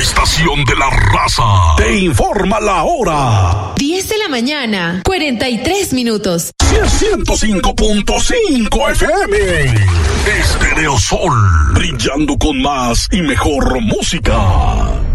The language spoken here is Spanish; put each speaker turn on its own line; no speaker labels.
estación de la raza te informa la hora.
10 de la mañana, 43 minutos.
105.5 FM. Estereosol, brillando con más y mejor música.